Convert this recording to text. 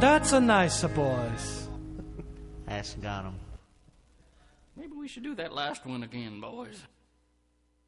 That's a nicer voice. Ask got him. Maybe we should do that last one again, boys.